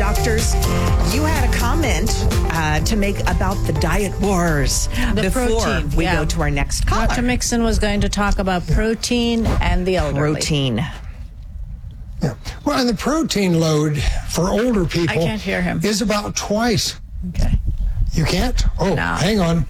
doctors, you had a comment to make about the diet wars before protein, we go to our next caller. Dr. Mixon was going to talk about protein and the elderly. Protein. Yeah. Well, and the protein load for older people I can't hear him. is about twice. Okay. You can't? Oh, No. hang on.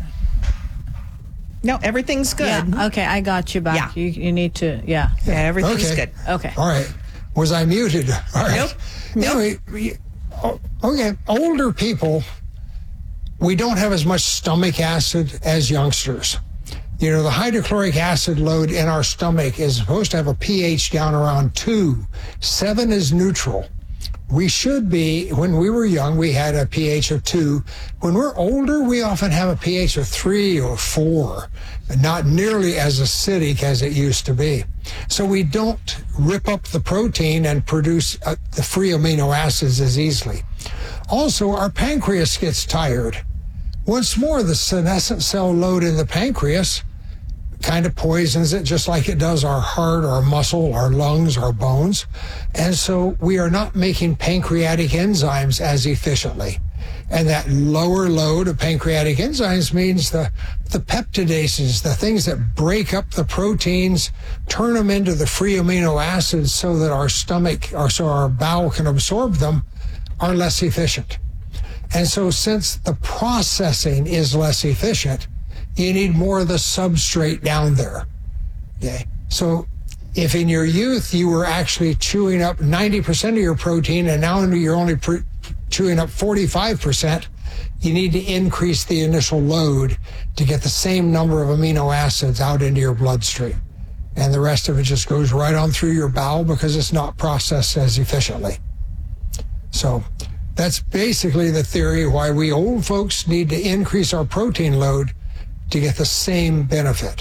No, everything's good. Yeah, okay, I got you back. Yeah. You need to, yeah. Yeah, everything's Okay. good. Okay. All right. Was I muted? All right. Nope. Anyway, okay. Older people, we don't have as much stomach acid as youngsters. You know, the hydrochloric acid load in our stomach is supposed to have a pH down around 2. 7 is neutral. We should be, when we were young, we had a pH of 2. When we're older, we often have a pH of 3 or 4, not nearly as acidic as it used to be. So we don't rip up the protein and produce the free amino acids as easily. Also, our pancreas gets tired. Once more, the senescent cell load in the pancreas kind of poisons it just like it does our heart, our muscle, our lungs, our bones. And so we are not making pancreatic enzymes as efficiently. And that lower load of pancreatic enzymes means the peptidases, the things that break up the proteins, turn them into the free amino acids so that our stomach, or so our bowel can absorb them, are less efficient. And so since the processing is less efficient, you need more of the substrate down there. Okay. So if in your youth you were actually chewing up 90% of your protein and now you're only chewing up 45%, you need to increase the initial load to get the same number of amino acids out into your bloodstream. And the rest of it just goes right on through your bowel because it's not processed as efficiently. So that's basically the theory why we old folks need to increase our protein load to get the same benefit.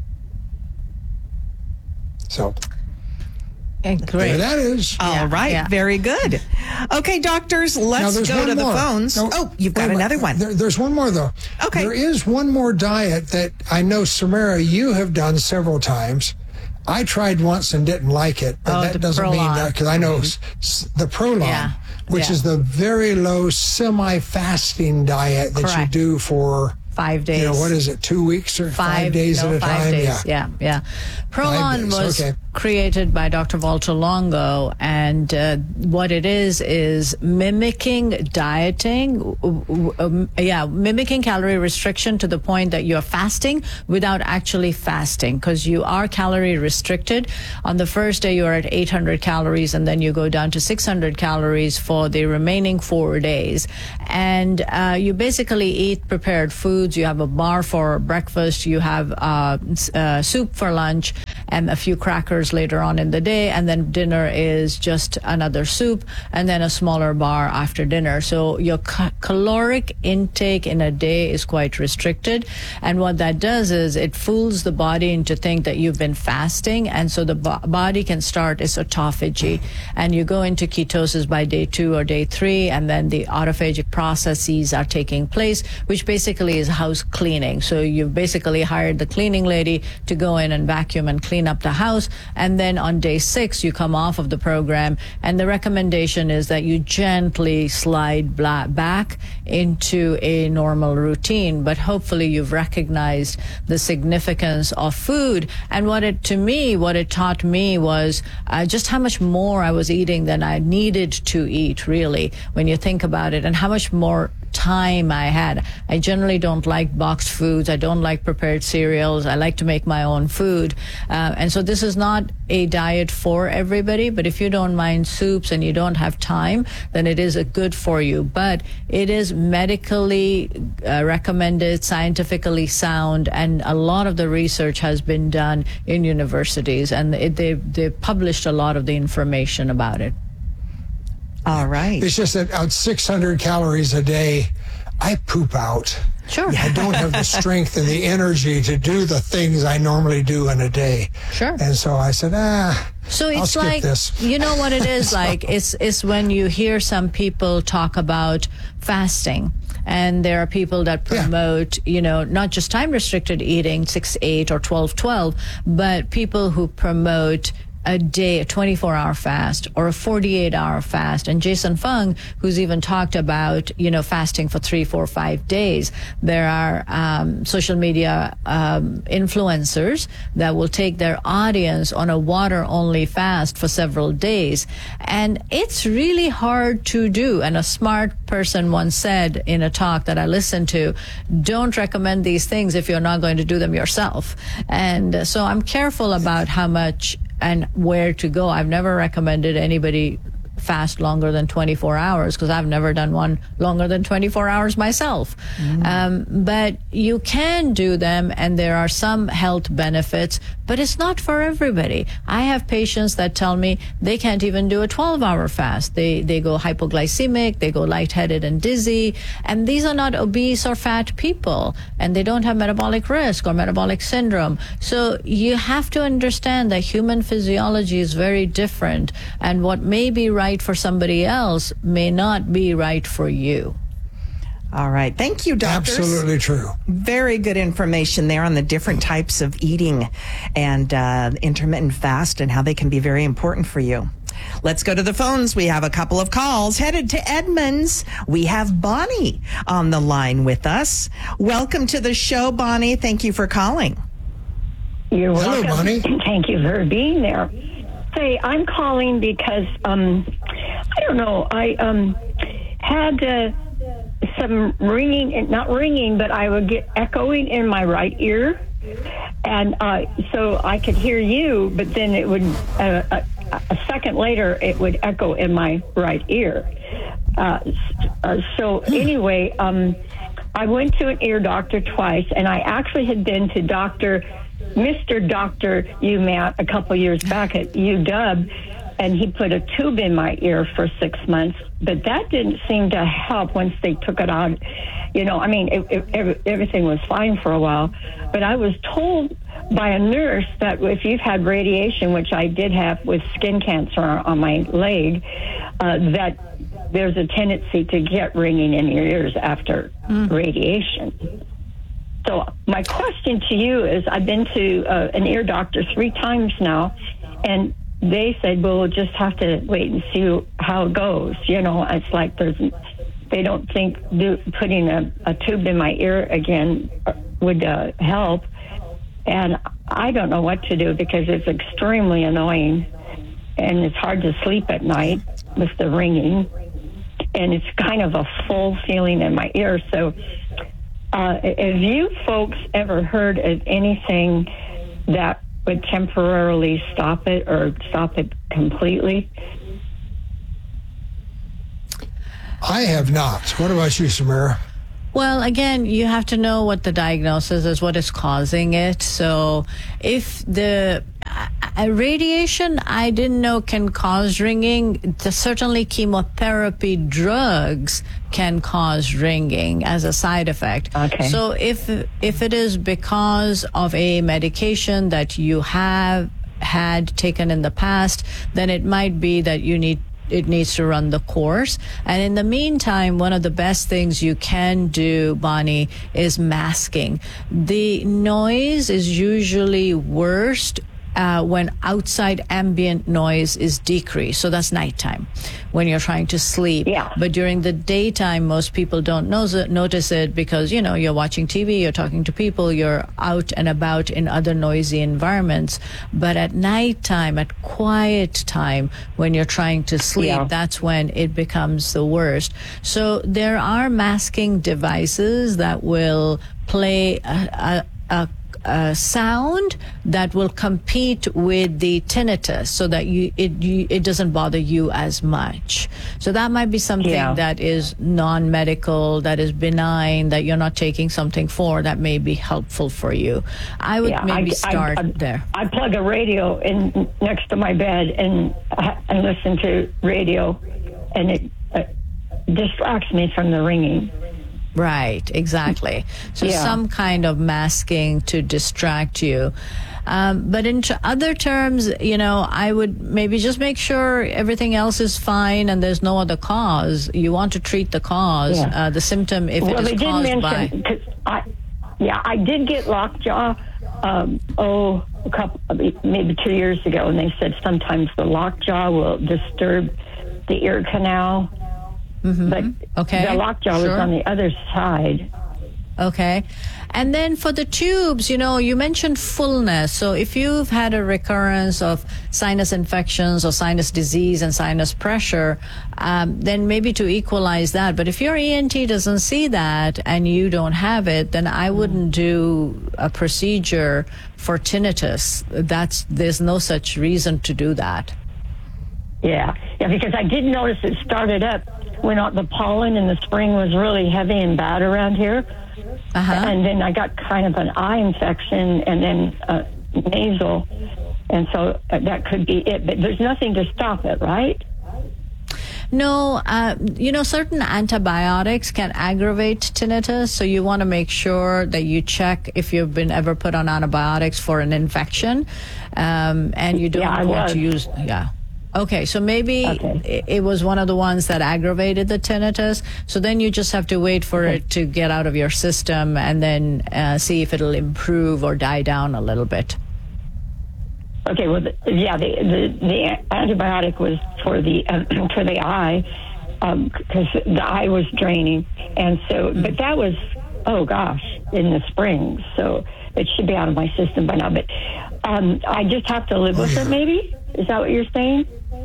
So Great. there that is. All right. yeah. Very good. Okay, doctors, let's there's go one to the more. phones. No, Oh, you've got wait a another minute. one. There's one more, though. Okay. There is one more diet that I know, Samara, you have done several times. I tried once and didn't like it, but the that doesn't mean Prolon. that, because I know the Prolon, Yeah. which Yeah. is the very low semi-fasting diet that Correct. you do for 5 days. You know, what is it, 2 weeks or 5 days at a 5 time? days. Yeah. Prolon days, was okay. created by Dr. Walter Longo, and what it is mimicking dieting, mimicking calorie restriction to the point that you're fasting without actually fasting, because you are calorie restricted. On the first day, you're at 800 calories, and then you go down to 600 calories for the remaining 4 days. And you basically eat prepared foods. You have a bar for breakfast, you have soup for lunch, and a few crackers later on in the day, and then dinner is just another soup, and then a smaller bar after dinner. So your caloric intake in a day is quite restricted, and what that does is it fools the body into think that you've been fasting, and so the body can start its autophagy, and you go into ketosis by day 2 or day 3, and then the autophagic processes are taking place, which basically is house cleaning. So you've basically hired the cleaning lady to go in and vacuum and clean up the house, and then on day 6 you come off of the program, and the recommendation is that you gently slide back into a normal routine. But hopefully you've recognized the significance of food, and what it taught me was just how much more I was eating than I needed to eat, really, when you think about it, and how much more time I had. I generally don't like boxed foods. I don't like prepared cereals. I like to make my own food. And so this is not a diet for everybody, but if you don't mind soups and you don't have time, then it is a good for you. But it is medically recommended, scientifically sound, and a lot of the research has been done in universities, and they've published a lot of the information about it. All right. It's just that at 600 calories a day, I poop out. Sure. I don't have the strength and the energy to do the things I normally do in a day. Sure. And so I said, So I'll it's skip like, this. you know what it is like? It's when you hear some people talk about fasting. And there are people that promote, not just time-restricted eating, 6-8 or 12-12, but people who promote a day, a 24-hour fast or a 48-hour fast. And Jason Fung, who's even talked about, fasting for 3, 4, 5 days. There are social media influencers that will take their audience on a water-only fast for several days. And it's really hard to do. And a smart person once said in a talk that I listened to, don't recommend these things if you're not going to do them yourself. And so I'm careful about how much and where to go. I've never recommended anybody fast longer than 24 hours because I've never done one longer than 24 hours myself. But you can do them, and there are some health benefits, but it's not for everybody. I have patients that tell me they can't even do a 12-hour fast. They go hypoglycemic, they go lightheaded and dizzy, and these are not obese or fat people, and they don't have metabolic risk or metabolic syndrome. So you have to understand that human physiology is very different, and what may be right for somebody else may not be right for you. All right. Thank you, doctors. Absolutely true. Very good information there on the different types of eating and intermittent fast and how they can be very important for you. Let's go to the phones. We have a couple of calls headed to Edmonds. We have Bonnie on the line with us. Welcome to the show, Bonnie. Thank you for calling. You're welcome. Hello, Bonnie. Thank you for being there. Hey, I'm calling because, I don't know, I had some ringing, not ringing, but I would get echoing in my right ear. And so I could hear you, but then it would, a second later, it would echo in my right ear. So anyway, I went to an ear doctor twice, and I actually had been to Mr. Dr. UMatt a couple years back at UW, and he put a tube in my ear for 6 months, but that didn't seem to help once they took it out. Everything was fine for a while, but I was told by a nurse that if you've had radiation, which I did have with skin cancer on my leg, that there's a tendency to get ringing in your ears after radiation. So my question to you is, I've been to an ear doctor 3 times now, and they said, well, we'll just have to wait and see how it goes. It's like they don't think putting a tube in my ear again would help. And I don't know what to do because it's extremely annoying, and it's hard to sleep at night with the ringing, and it's kind of a full feeling in my ear. So have you folks ever heard of anything that would temporarily stop it or stop it completely? I have not. What about you, Samara? Well, again, you have to know what the diagnosis is, what is causing it. So if the radiation, I didn't know can cause ringing. Certainly chemotherapy drugs can cause ringing as a side effect. Okay. So if it is because of a medication that you have had taken in the past, then it might be that it needs to run the course. And in the meantime, one of the best things you can do, Bonnie, is masking. The noise is usually worst when outside ambient noise is decreased. So that's nighttime when you're trying to sleep. Yeah. But during the daytime, most people don't notice it because, you're watching TV, you're talking to people, you're out and about in other noisy environments. But at nighttime, at quiet time, when you're trying to sleep, that's when it becomes the worst. So there are masking devices that will play a sound that will compete with the tinnitus so that it doesn't bother you as much. So that might be something that is non-medical, that is benign, that you're not taking something for, that may be helpful for you. I would maybe start there. I plug a radio in next to my bed and listen to radio, and it distracts me from the ringing. Right, exactly. So some kind of masking to distract you. But in other terms, I would maybe just make sure everything else is fine and there's no other cause. You want to treat the cause, the symptom, if it is caused by... I did get lockjaw maybe 2 years ago, and they said sometimes the lockjaw will disturb the ear canal. But the lockjaw was on the other side. Okay. And then for the tubes, you mentioned fullness. So if you've had a recurrence of sinus infections or sinus disease and sinus pressure, then maybe to equalize that. But if your ENT doesn't see that and you don't have it, then I wouldn't do a procedure for tinnitus. There's no such reason to do that. Yeah, because I did notice it started up when the pollen in the spring was really heavy and bad around here. And then I got kind of an eye infection and then nasal. And so that could be it. But there's nothing to stop it, right? No, certain antibiotics can aggravate tinnitus. So you want to make sure that you check if you've been ever put on antibiotics for an infection. And you don't want to use... Yeah. Okay, so maybe it was one of the ones that aggravated the tinnitus. So then you just have to wait for it to get out of your system and then see if it'll improve or die down a little bit. Okay, well, the antibiotic was for the eye because the eye was draining, and so but that was in the spring, so it should be out of my system by now. But I just have to live with it, maybe. Is that what you're saying?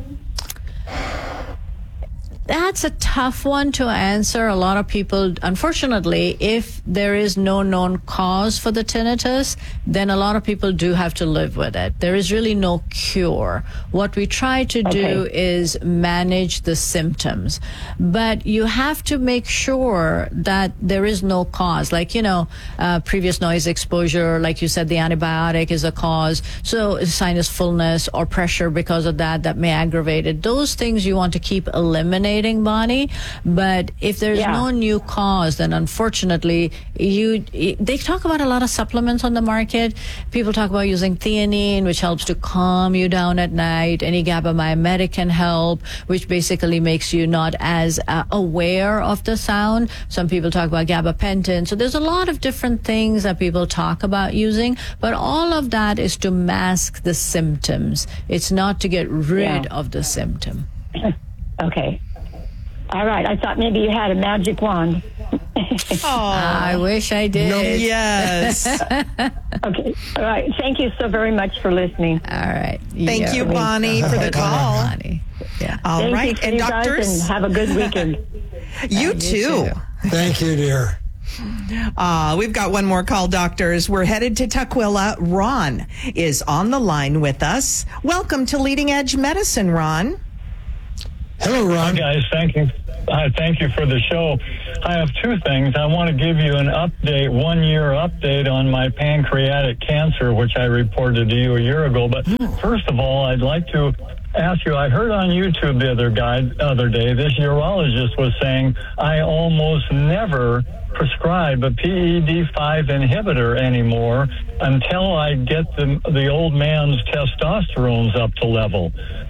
That's a tough one to answer. A lot of people, unfortunately, if there is no known cause for the tinnitus, then a lot of people do have to live with it. There is really no cure. What we try to do is manage the symptoms. But you have to make sure that there is no cause. Like, previous noise exposure, like you said, the antibiotic is a cause. So sinus fullness or pressure because of that may aggravate it. Those things you want to keep eliminating. Body, but if there's no new cause, then unfortunately they talk about a lot of supplements on the market. People talk about using theanine, which helps to calm you down at night. Any GABA mimetic can help, which basically makes you not as aware of the sound. Some people talk about gabapentin. So there's a lot of different things that people talk about using, but all of that is to mask the symptoms. It's not to get rid of the symptom. Okay. All right. I thought maybe you had a magic wand. I wish I did. No, yes. Okay. All right. Thank you so very much for listening. All right. Thank you, Bonnie, for the call. Bonnie. Yeah. All right. And doctors, and have a good weekend. You too. Thank you, dear. We've got one more call, doctors. We're headed to Tukwila. Ron is on the line with us. Welcome to Leading Edge Medicine, Ron. Hello, Ron. Hi, guys. Thank you. Thank you for the show. I have two things. I want to give you an update, 1 year update on my pancreatic cancer, which I reported to you a year ago. But first of all, I'd like to ask you, I heard on YouTube the other day, this urologist was saying, I almost never prescribe a PED5 inhibitor anymore until I get the old man's testosterones up to level.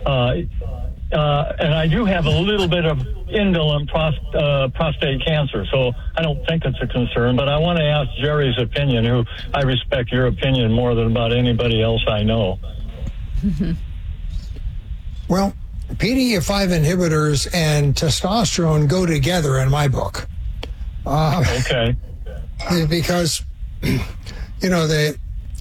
And I do have a little bit of indolent prostate cancer, so I don't think it's a concern. But I want to ask Jerry's opinion, who I respect your opinion more than about anybody else I know. Well, PDE5 inhibitors and testosterone go together in my book. Okay. Because, the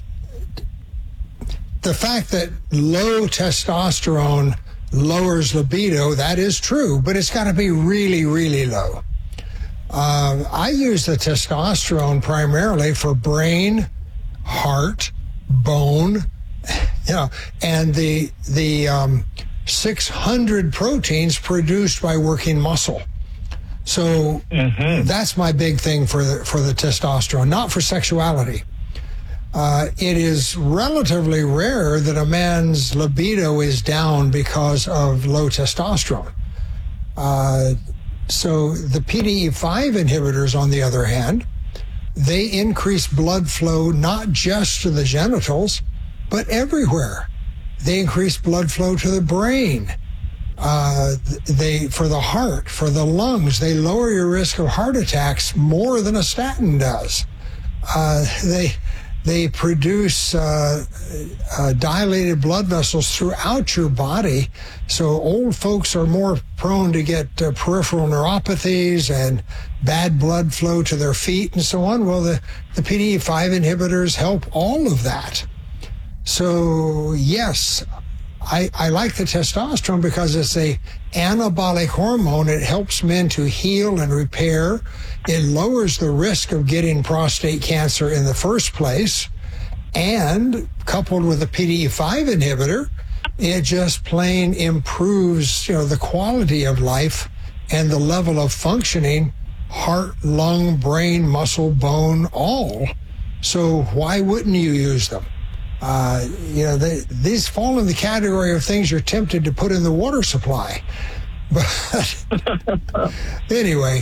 fact that low testosterone lowers libido, that is true, but it's got to be really, really low. I use the testosterone primarily for brain, heart, bone, and the 600 proteins produced by working muscle. So that's my big thing for the testosterone, not for sexuality. It is relatively rare that a man's libido is down because of low testosterone. So the PDE5 inhibitors, on the other hand, they increase blood flow not just to the genitals, but everywhere. They increase blood flow to the brain. For the heart, for the lungs, they lower your risk of heart attacks more than a statin does. they produce dilated blood vessels throughout your body. So old folks are more prone to get peripheral neuropathies and bad blood flow to their feet and so on. Well, the PDE5 inhibitors help all of that. So yes, I like the testosterone because it's a anabolic hormone. It helps men to heal and repair. It lowers the risk of getting prostate cancer in the first place. And coupled with a PDE5 inhibitor, it just plain improves, the quality of life and the level of functioning, heart, lung, brain, muscle, bone, all. So why wouldn't you use them? These fall in the category of things you're tempted to put in the water supply. But anyway.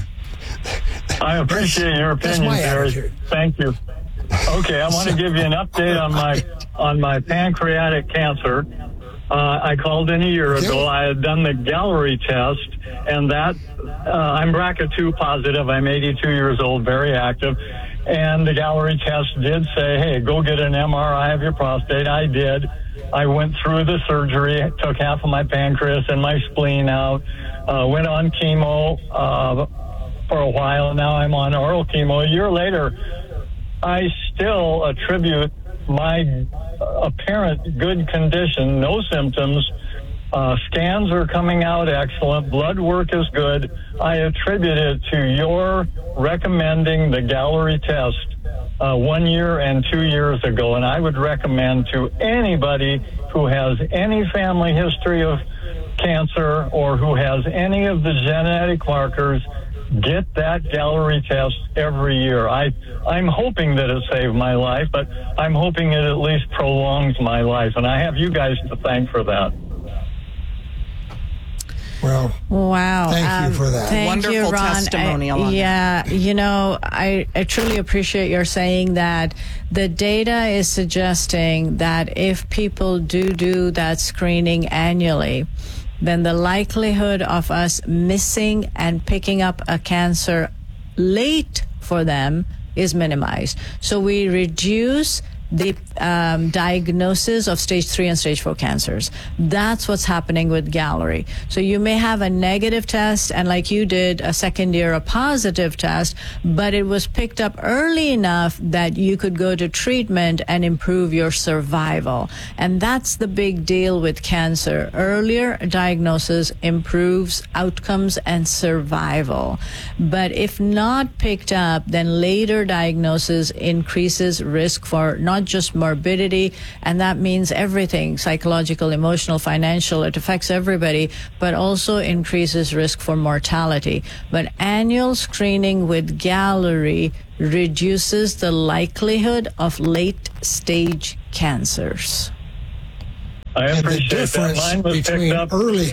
I appreciate your opinion, Jerry. Thank you. Okay, I want to give you an update on my pancreatic cancer. I called in a year ago. I had done the Gallery test, and that I'm BRCA2 positive. I'm 82 years old, very active. And the Gallery test did say, hey, go get an MRI of your prostate. I did. I went through the surgery, took half of my pancreas and my spleen out, went on chemo for a while, and now I'm on oral chemo. A year later, I still attribute my apparent good condition, no symptoms. Scans are coming out excellent. Blood work is good. I attribute it to your recommending the Gallery test 1 year and 2 years ago. And I would recommend to anybody who has any family history of cancer or who has any of the genetic markers, get that Gallery test every year. I'm hoping that it saved my life, but I'm hoping it at least prolongs my life. And I have you guys to thank for that. Well, wow. Thank you for that. Thank Wonderful you, Ron. testimonial on that. I truly appreciate your saying that. The data is suggesting that if people do that screening annually, then the likelihood of us missing and picking up a cancer late for them is minimized. So we reduce the diagnosis of stage 3 and stage 4 cancers. That's what's happening with Gallery. So you may have a negative test, and like you did, a second year, a positive test, but it was picked up early enough that you could go to treatment and improve your survival. And that's the big deal with cancer. Earlier diagnosis improves outcomes and survival. But if not picked up, then later diagnosis increases risk for not just morbidity, and that means everything, psychological, emotional, financial. It affects everybody, but also increases risk for mortality. But annual screening with Gallery reduces the likelihood of late-stage cancers. I and the appreciate difference that. Mine was between picked up early.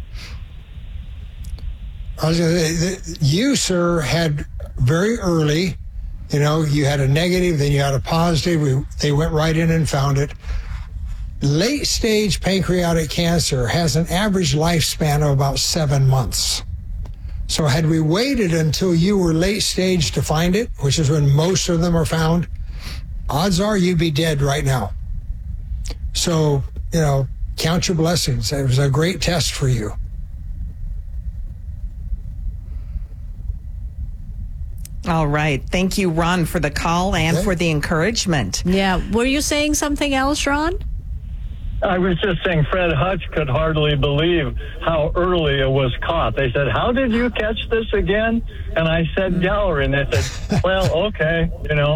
I was going to say, you, sir, had very early. You had a negative, then you had a positive. They went right in and found it. Late stage pancreatic cancer has an average lifespan of about 7 months. So had we waited until you were late stage to find it, which is when most of them are found, odds are you'd be dead right now. So, count your blessings. It was a great test for you. All right. Thank you, Ron, for the call and for the encouragement. Yeah. Were you saying something else, Ron? I was just saying Fred Hutch could hardly believe how early it was caught. They said, how did you catch this again? And I said, Gallery. And they said, well, okay,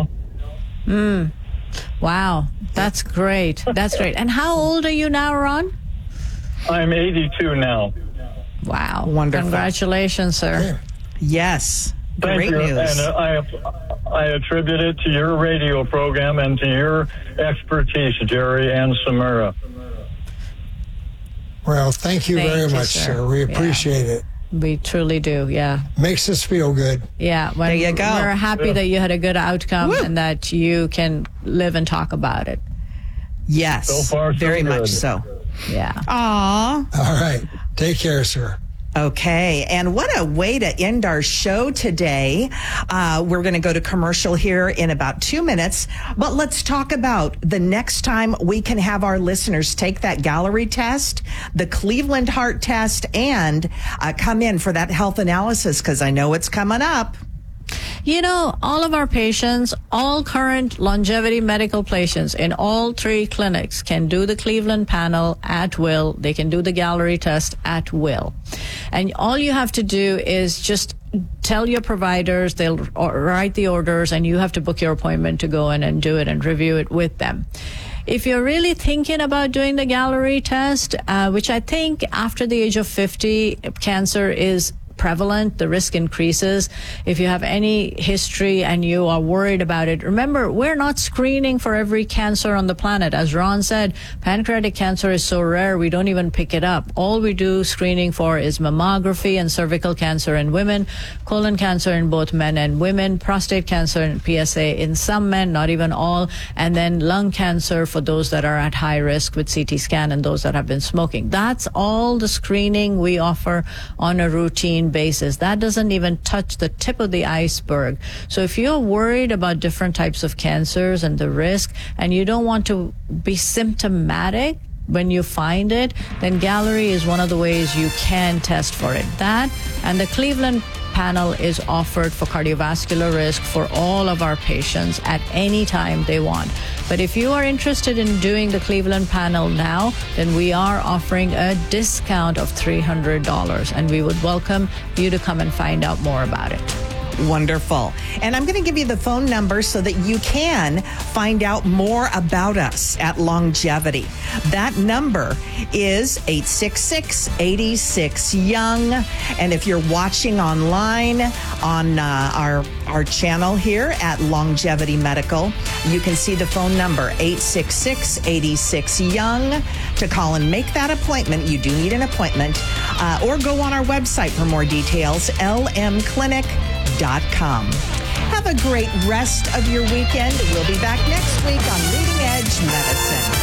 Wow. That's great. That's great. And how old are you now, Ron? I'm 82 now. Wow. Wonderful. Congratulations, sir. Yeah. Yes. Thank Great you. news. And I attribute it to your radio program and to your expertise, Jerry and Samara. Well, thank you very much, sir. We appreciate it. We truly do, yeah. Makes us feel good. Yeah, There you go. We're happy that you had a good outcome and that you can live and talk about it. Yes. So far, so very good. much so. Yeah. Aw. All right. Take care, sir. Okay, and what a way to end our show today. We're going to go to commercial here in about 2 minutes, but let's talk about the next time we can have our listeners take that Gallery test, the Cleveland Heart test, and come in for that health analysis, because I know it's coming up. You know, all of our patients, all current longevity medical patients in all 3 clinics can do the Cleveland panel at will. They can do the Gallery test at will. And all you have to do is just tell your providers, they'll write the orders, and you have to book your appointment to go in and do it and review it with them. If you're really thinking about doing the Gallery test, which I think after the age of 50, cancer is prevalent, the risk increases. If you have any history and you are worried about it, remember, we're not screening for every cancer on the planet. As Ron said, pancreatic cancer is so rare, we don't even pick it up. All we do screening for is mammography and cervical cancer in women, colon cancer in both men and women, prostate cancer and PSA in some men, not even all, and then lung cancer for those that are at high risk with CT scan and those that have been smoking. That's all the screening we offer on a routine basis. That doesn't even touch the tip of the iceberg. So if you're worried about different types of cancers and the risk, and you don't want to be symptomatic when you find it, then Gallery is one of the ways you can test for it. That and the Cleveland panel is offered for cardiovascular risk for all of our patients at any time they want. But if you are interested in doing the Cleveland panel now, then we are offering a discount of $300, and we would welcome you to come and find out more about it. Wonderful. And I'm going to give you the phone number so that you can find out more about us at Longevity. That number is 866-86-YOUNG. And if you're watching online on our channel here at Longevity Medical, you can see the phone number 866-86-YOUNG to call and make that appointment. You do need an appointment. Or go on our website for more details, lmclinic.com. Have a great rest of your weekend. We'll be back next week on Leading Edge Medicine.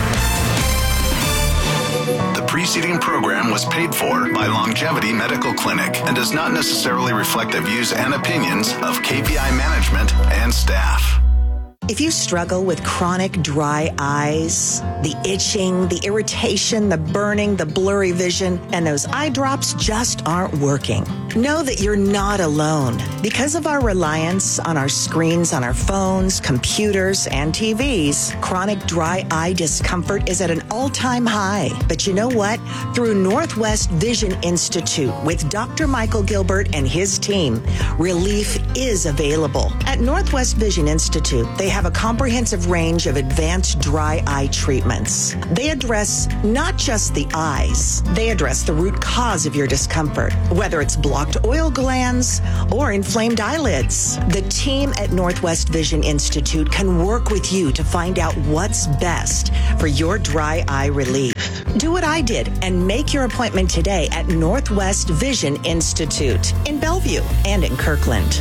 The preceding program was paid for by Longevity Medical Clinic and does not necessarily reflect the views and opinions of KPI management and staff. If you struggle with chronic dry eyes, the itching, the irritation, the burning, the blurry vision, and those eye drops just aren't working, know that you're not alone. Because of our reliance on our screens, on our phones, computers, and TVs, chronic dry eye discomfort is at an all-time high. But you know what? Through Northwest Vision Institute with Dr. Michael Gilbert and his team, relief is available. At Northwest Vision Institute, they have a comprehensive range of advanced dry eye treatments. They address not just the eyes, they address the root cause of your discomfort, whether it's blocked oil glands or inflamed eyelids. The team at Northwest Vision Institute can work with you to find out what's best for your dry eye relief. Do what I did and make your appointment today at Northwest Vision Institute in Bellevue and in Kirkland.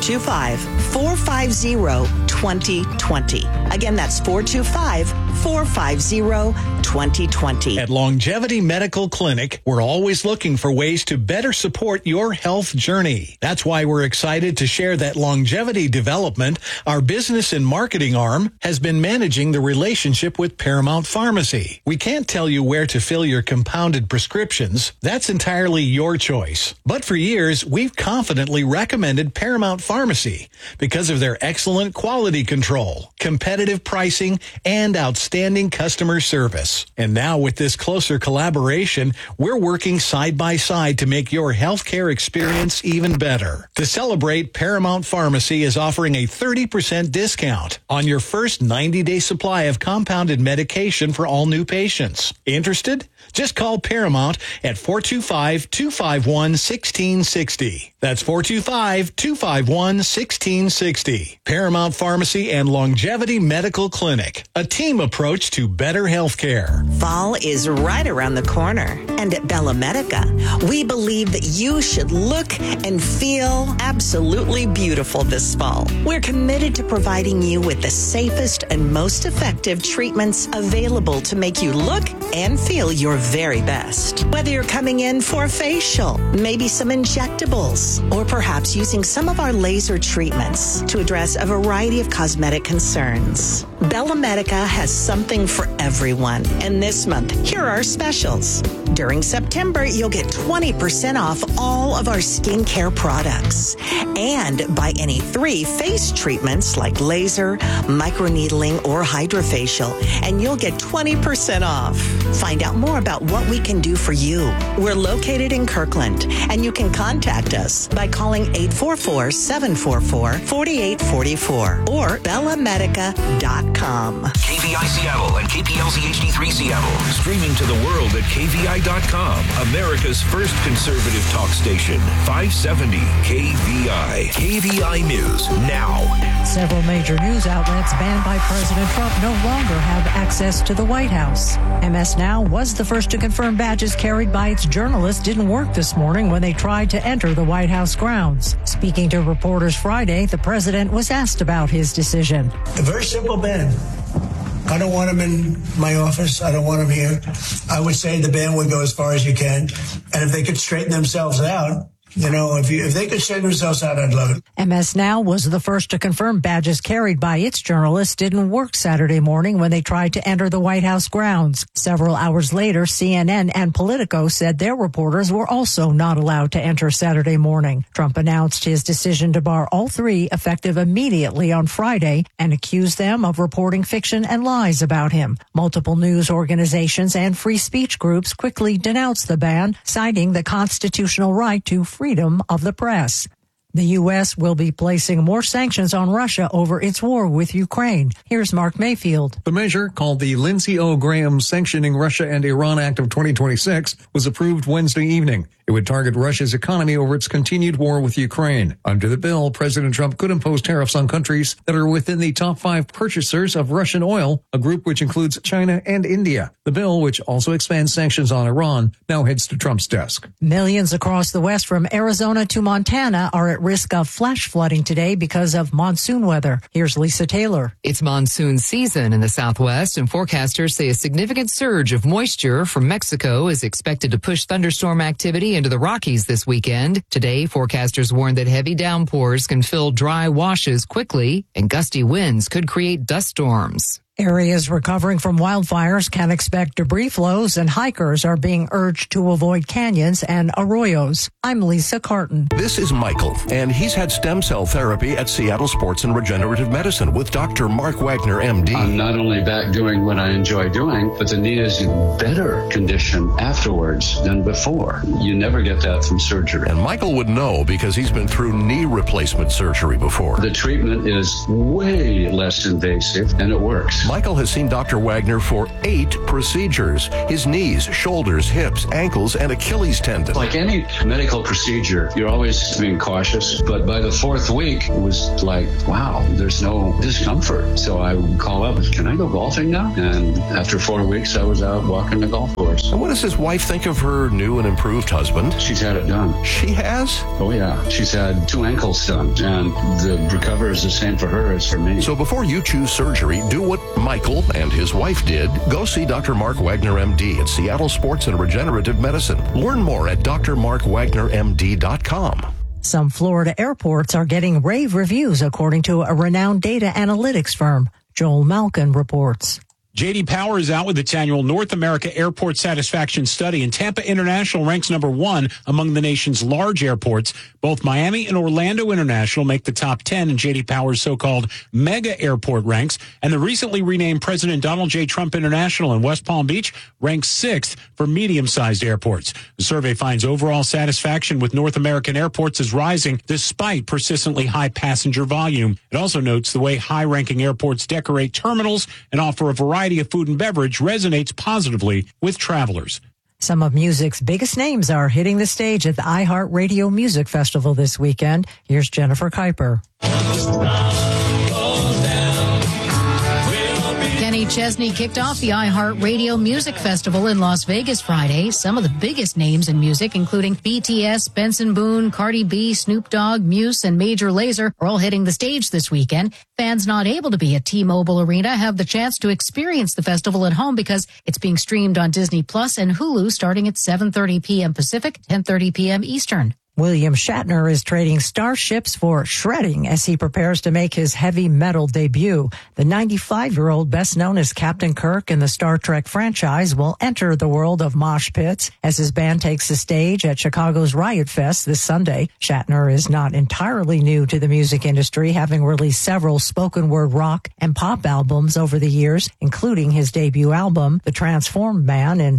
425-450-2020. Again, that's 425-450-2020. At Longevity Medical Clinic, we're always looking for ways to better support your health journey. That's why we're excited to share that Longevity Development, our business and marketing arm, has been managing the relationship with Paramount Pharmacy. We can't tell you where to fill your compounded prescriptions. That's entirely your choice. But for years, we've confidently recommended Paramount Pharmacy because of their excellent quality control, competitive pricing, and outstanding customer service. And now with this closer collaboration, we're working side by side to make your healthcare experience even better. To celebrate, Paramount Pharmacy is offering a 30% discount on your first 90-day supply of compounded medication for all new patients. Interested? Just call Paramount at 425-251-1660. That's 425-251-1660. Paramount Pharmacy and Longevity Medical Clinic, a team approach approach to better health care. Fall is right around the corner. And at Bella Medica, we believe that you should look and feel absolutely beautiful this fall. We're committed to providing you with the safest and most effective treatments available to make you look and feel your very best. Whether you're coming in for a facial, maybe some injectables, or perhaps using some of our laser treatments to address a variety of cosmetic concerns, Bella Medica has something for everyone. And this month, here are our specials. During September, you'll get 20% off all of our skincare products. And buy any 3 face treatments like laser, microneedling, or hydrofacial, and you'll get 20% off. Find out more about what we can do for you. We're located in Kirkland, and you can contact us by calling 844-744-4844 or bellamedica.com. KVI Seattle and KPLZ HD3 Seattle. Streaming to the world at KVI.com. America's first conservative talk station. 570 KVI. KVI News now. Several major news outlets banned by President Trump no longer have access to the White House. MS Now was the first to confirm badges carried by its journalists didn't work this morning when they tried to enter the White House grounds. Speaking to reporters Friday, the president was asked about his decision. A very simple ban. I don't want him in my office. I don't want him here. I would say the ban would go as far as you can. And if they could straighten themselves out, if they could straighten themselves out, I'd love it. MS Now was the first to confirm badges carried by its journalists didn't work Saturday morning when they tried to enter the White House grounds. Several hours later, CNN and Politico said their reporters were also not allowed to enter Saturday morning. Trump announced his decision to bar all 3 effective immediately on Friday and accused them of reporting fiction and lies about him. Multiple news organizations and free speech groups quickly denounced the ban, citing the constitutional right to freedom of the press. The U.S. will be placing more sanctions on Russia over its war with Ukraine. Here's Mark Mayfield. The measure, called the Lindsey O. Graham Sanctioning Russia and Iran Act of 2026, was approved Wednesday evening. It would target Russia's economy over its continued war with Ukraine. Under the bill, President Trump could impose tariffs on countries that are within the top 5 purchasers of Russian oil, a group which includes China and India. The bill, which also expands sanctions on Iran, now heads to Trump's desk. Millions across the West from Arizona to Montana are at risk of flash flooding today because of monsoon weather. Here's Lisa Taylor. It's monsoon season in the Southwest, and forecasters say a significant surge of moisture from Mexico is expected to push thunderstorm activity into the Rockies this weekend. Today, forecasters warn that heavy downpours can fill dry washes quickly, and gusty winds could create dust storms. Areas recovering from wildfires can expect debris flows, and hikers are being urged to avoid canyons and arroyos. I'm Lisa Carton. This is Michael, and he's had stem cell therapy at Seattle Sports and Regenerative Medicine with Dr. Mark Wagner, MD. I'm not only back doing what I enjoy doing, but the knee is in better condition afterwards than before. You never get that from surgery. And Michael would know because he's been through knee replacement surgery before. The treatment is way less invasive, and it works. Michael has seen Dr. Wagner for 8 procedures. His knees, shoulders, hips, ankles, and Achilles tendon. Like any medical procedure, you're always being cautious. But by the 4th week, it was like, wow, there's no discomfort. So I would call up, can I go golfing now? And after 4 weeks, I was out walking the golf course. And what does his wife think of her new and improved husband? She's had it done. She has? Oh, yeah. She's had 2 ankles done. And the recovery is the same for her as for me. So before you choose surgery, do what Michael and his wife did. Go see Dr. Mark Wagner, MD at Seattle Sports and Regenerative Medicine. Learn more at drmarkwagnermd.com. Some Florida airports are getting rave reviews, according to a renowned data analytics firm. Joel Malkin reports. J.D. Power is out with its annual North America Airport Satisfaction Study, and Tampa International ranks number 1 among the nation's large airports. Both Miami and Orlando International make the top 10 in J.D. Power's so-called mega airport ranks, and the recently renamed President Donald J. Trump International in West Palm Beach ranks 6th for medium-sized airports. The survey finds overall satisfaction with North American airports is rising despite persistently high passenger volume. It also notes the way high-ranking airports decorate terminals and offer a variety of food and beverage resonates positively with travelers. Some of music's biggest names are hitting the stage at the iHeartRadio Music Festival this weekend. Here's Jennifer Kuiper. Kenny Kenny Chesney kicked off the iHeartRadio Music Festival in Las Vegas Friday. Some of the biggest names in music, including BTS, Benson Boone, Cardi B, Snoop Dogg, Muse, and Major Lazer, are all hitting the stage this weekend. Fans not able to be at T-Mobile Arena have the chance to experience the festival at home because it's being streamed on Disney Plus and Hulu starting at 7:30 p.m. Pacific, 10:30 p.m. Eastern. William Shatner is trading starships for shredding as he prepares to make his heavy metal debut. The 95-year-old, best known as Captain Kirk in the Star Trek franchise, will enter the world of mosh pits as his band takes the stage at Chicago's Riot Fest this Sunday. Shatner is not entirely new to the music industry, having released several spoken-word rock and pop albums over the years, including his debut album, The Transformed Man, in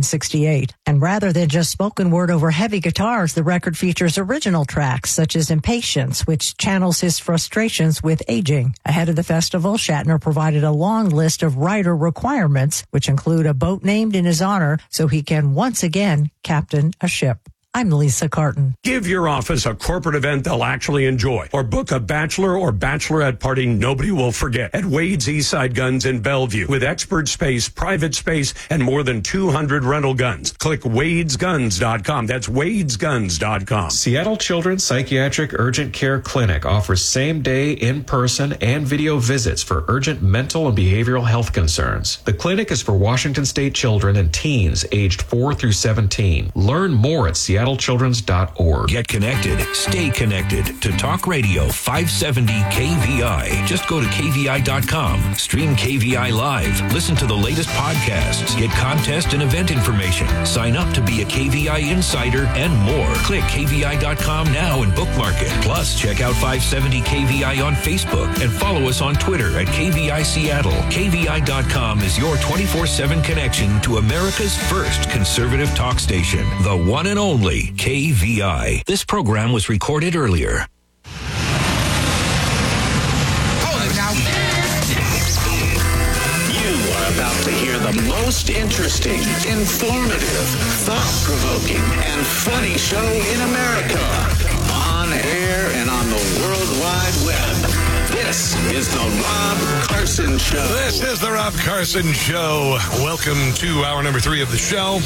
1968. And rather than just spoken word over heavy guitars, the record features original tracks such as Impatience, which channels his frustrations with aging. Ahead of the festival, Shatner provided a long list of writer requirements, which include a boat named in his honor so he can once again captain a ship. I'm Lisa Carton. Give your office a corporate event they'll actually enjoy, or book a bachelor or bachelorette party nobody will forget at Wade's Eastside Guns in Bellevue with expert space, private space, and more than 200 rental guns. Click wadesguns.com. That's wadesguns.com. Seattle Children's Psychiatric Urgent Care Clinic offers same-day, in-person, and video visits for urgent mental and behavioral health concerns. The clinic is for Washington State children and teens aged 4 through 17. Learn more at seattlechildrens.org. Get connected. Stay connected to Talk Radio 570 KVI. Just go to KVI.com. Stream KVI live. Listen to the latest podcasts. Get contest and event information. Sign up to be a KVI insider and more. Click KVI.com now and bookmark it. Plus, check out 570 KVI on Facebook and follow us on Twitter at KVI Seattle. KVI.com is your 24/7 connection to America's first conservative talk station. The one and only KVI. This program was recorded earlier. You are about to hear the most interesting, informative, thought-provoking, and funny show in America. On air and on the World Wide Web. This is the Rob Carson Show. This is the Rob Carson Show. Welcome to hour number 3 of the show.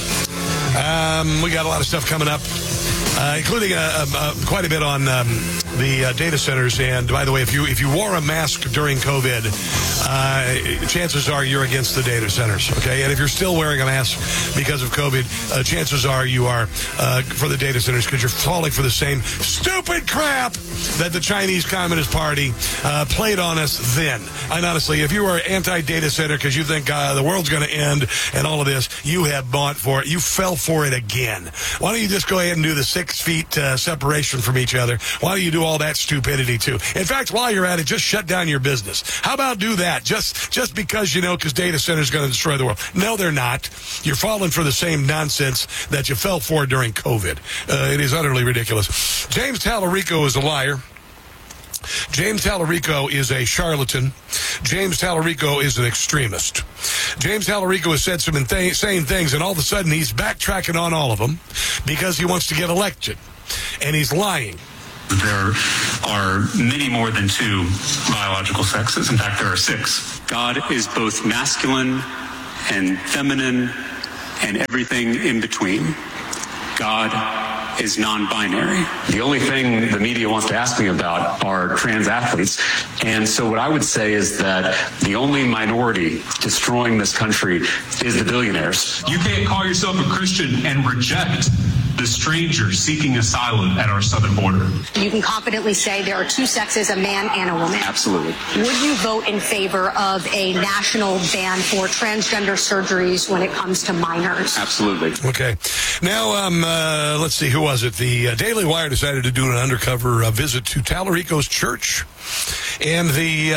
We got a lot of stuff coming up, including quite a bit on the data centers. And by the way, if you wore a mask during COVID, chances are you're against the data centers. Okay, and if you're still wearing a mask because of COVID, chances are you are for the data centers because you're falling for the same stupid crap that the Chinese Communist Party played on us then. And honestly, if you are anti-data center because you think the world's going to end and all of this, you have bought for it. You fell for it again. Why don't you just go ahead and do the 6 feet separation from each other? Why don't you do all that stupidity too? In fact, while you're at it, just shut down your business. How about do that? Just because, because data centers going to destroy the world. No, they're not. You're falling for the same nonsense that you fell for during COVID. It is utterly ridiculous. James Tallarico is a liar. James Tallarico is a charlatan. James Tallarico is an extremist. James Tallarico has said some insane things, and all of a sudden he's backtracking on all of them because he wants to get elected. And he's lying. There are many more than 2 biological sexes. In fact, there are 6. God is both masculine and feminine and everything in between. God is non-binary. The only thing the media wants to ask me about are trans athletes. And so what I would say is that the only minority destroying this country is the billionaires. You can't call yourself a Christian and reject the stranger seeking asylum at our southern border. You can confidently say there are 2 sexes, a man and a woman. Absolutely. Would you vote in favor of a national ban for transgender surgeries when it comes to minors? Absolutely. Okay. Now, let's see, who was it? The Daily Wire decided to do an undercover visit to Tallarico's church. And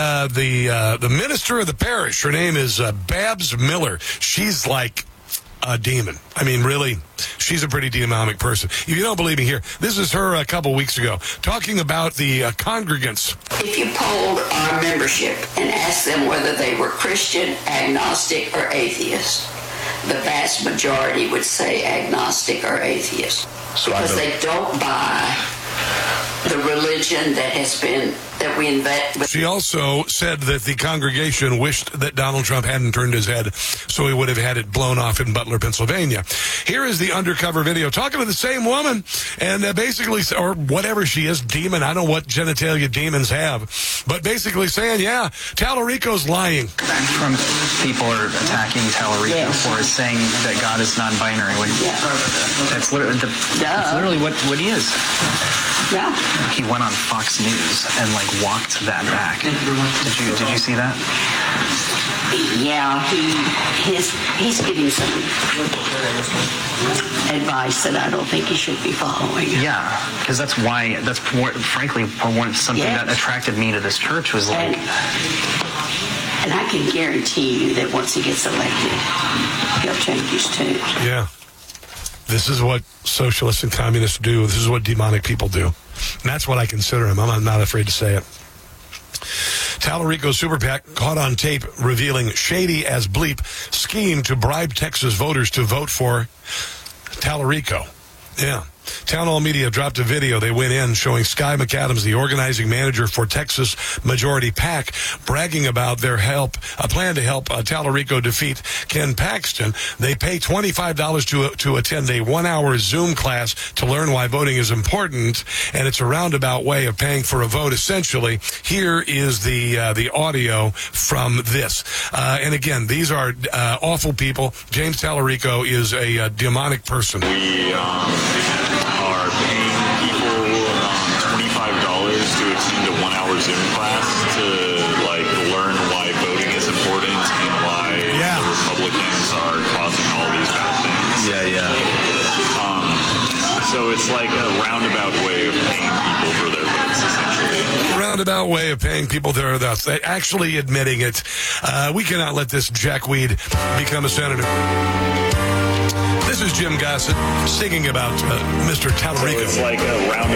the minister of the parish, her name is Babs Miller. She's like a demon. I mean, really, she's a pretty demonic person. If you don't believe me, here, this is her a couple weeks ago, talking about the congregants. If you polled our membership and asked them whether they were Christian, agnostic, or atheist, the vast majority would say agnostic or atheist. Because they don't buy the religion that we invent. She also said that the congregation wished that Donald Trump hadn't turned his head, so he would have had it blown off in Butler, Pennsylvania. Here is the undercover video talking to the same woman, and basically, or whatever she is, demon, I don't know what genitalia demons have, but basically saying, yeah, Tallarico's lying. Trump people are attacking Tallarico for saying that God is non-binary. That's literally what he is. Yeah. He went on Fox News and walked that back. Did you see that? Yeah, he's giving some advice that I don't think he should be following. Yeah, because that's frankly something that attracted me to this church was and I can guarantee you that once he gets elected, he'll change his tune. Yeah. This is what socialists and communists do. This is what demonic people do. And that's what I consider him. I'm not afraid to say it. Tallarico Super PAC caught on tape revealing shady as bleep scheme to bribe Texas voters to vote for Tallarico. Yeah. Town Hall Media dropped a video. They went in showing Sky McAdams, the organizing manager for Texas Majority PAC, bragging about their a plan to help Tallarico defeat Ken Paxton. They pay $25 to attend a 1-hour Zoom class to learn why voting is important, and it's a roundabout way of paying for a vote, essentially. Here is the audio from this. And again, these are awful people. James Tallarico is a demonic person. We are paying people $25 to attend a 1-hour Zoom class to learn why voting is important and why the Republicans are causing all these bad things. So it's like a roundabout way of paying people for their votes, essentially. Roundabout way of paying people their votes. They actually admitting it. We cannot let this jackweed become a senator. This is Jim Gossett singing about Mr. Tallarico. So it's like a roundabout